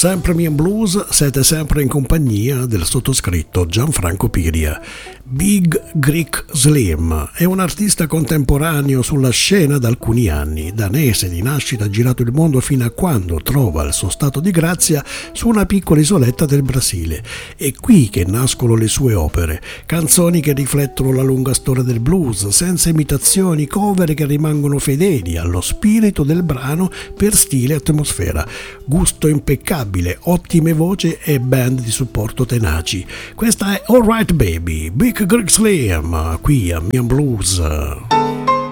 Sempre Me and Blues, siete sempre in compagnia del sottoscritto Gianfranco Piria. Big Greek Slim è un artista contemporaneo sulla scena da alcuni anni, danese di nascita, ha girato il mondo fino a quando trova il suo stato di grazia su una piccola isoletta del Brasile. È qui che nascono le sue opere, canzoni che riflettono la lunga storia del blues, senza imitazioni, cover che rimangono fedeli allo spirito del brano per stile e atmosfera. Gusto impeccabile, ottime voci e band di supporto tenaci. Questa è Alright Baby, Big Greek Slim, qui a Me and Blues.